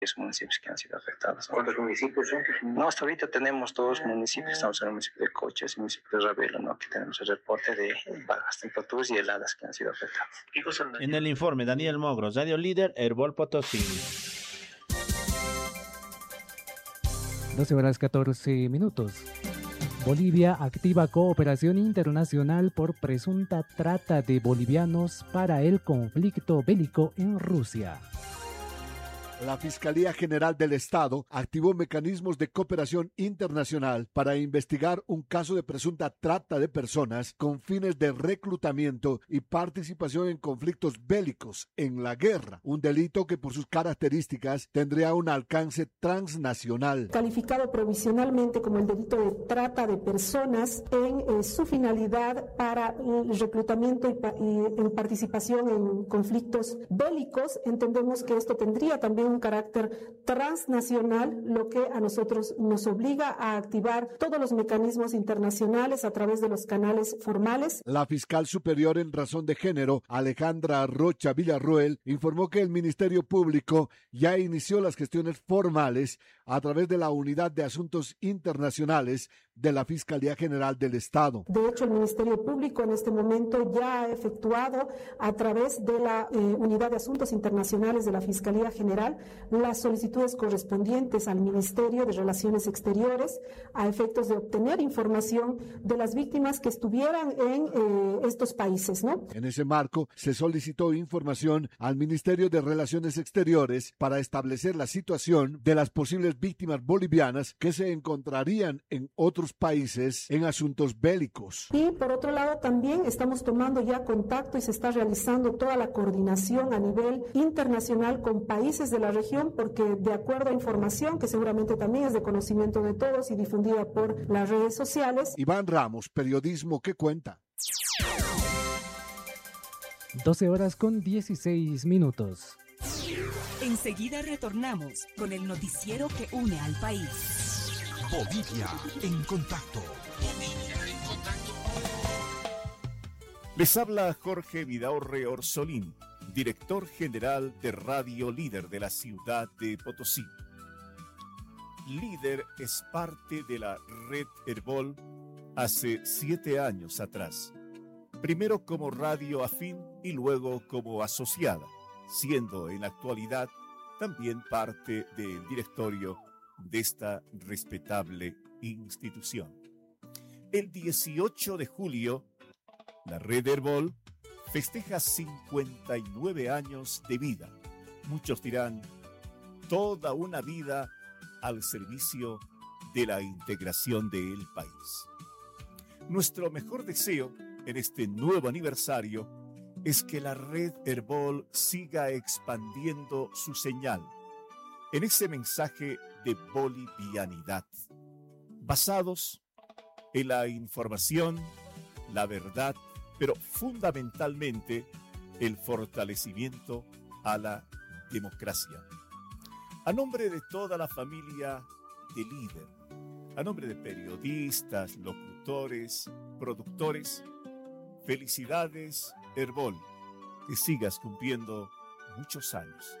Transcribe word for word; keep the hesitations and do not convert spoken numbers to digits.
municipios que han sido afectados. ¿Cuántos municipios son? No, hasta ahorita tenemos dos municipios, estamos en el municipio de Coches y el municipio de Ravelo, ¿no? Que tenemos el reporte de bajas temperaturas y heladas que han sido afectadas. En el informe, Daniel Mogros, Radio Líder, Herbol Potosí. doce horas catorce minutos. Bolivia activa cooperación internacional por presunta trata de bolivianos para el conflicto bélico en Rusia. La Fiscalía General del Estado activó mecanismos de cooperación internacional para investigar un caso de presunta trata de personas con fines de reclutamiento y participación en conflictos bélicos en la guerra, un delito que por sus características tendría un alcance transnacional. Calificado provisionalmente como el delito de trata de personas en eh, su finalidad para el reclutamiento y, pa y en participación en conflictos bélicos, entendemos que esto tendría también un carácter transnacional, lo que a nosotros nos obliga a activar todos los mecanismos internacionales a través de los canales formales. La fiscal superior en razón de género, Alejandra Rocha Villarroel, informó que el Ministerio Público ya inició las gestiones formales a través de la Unidad de Asuntos Internacionales de la Fiscalía General del Estado. De hecho, el Ministerio Público en este momento ya ha efectuado a través de la eh, Unidad de Asuntos Internacionales de la Fiscalía General las solicitudes correspondientes al Ministerio de Relaciones Exteriores a efectos de obtener información de las víctimas que estuvieran en eh, estos países, ¿no? En ese marco, se solicitó información al Ministerio de Relaciones Exteriores para establecer la situación de las posibles víctimas bolivianas que se encontrarían en otros países en asuntos bélicos. Y por otro lado también estamos tomando ya contacto y se está realizando toda la coordinación a nivel internacional con países de la región, porque de acuerdo a información que seguramente también es de conocimiento de todos y difundida por las redes sociales. Iván Ramos, periodismo que cuenta. doce horas con dieciséis minutos. Enseguida retornamos con el noticiero que une al país. Bolivia en contacto. Bolivia en contacto. Les habla Jorge Vidaurre Orsolín, director general de Radio Líder de la ciudad de Potosí. Líder es parte de la red Herbol hace siete años atrás. Primero como radio afín y luego como asociada, siendo en la actualidad también parte del directorio de esta respetable institución. El dieciocho de julio, la red Herbol festeja cincuenta y nueve años de vida. Muchos dirán, toda una vida al servicio de la integración del país. Nuestro mejor deseo en este nuevo aniversario es que la red Herbol siga expandiendo su señal en ese mensaje de bolivianidad, basados en la información, la verdad, pero fundamentalmente el fortalecimiento a la democracia. A nombre de toda la familia de Líder, a nombre de periodistas, locutores, productores, felicidades, Herbol, que sigas cumpliendo muchos años.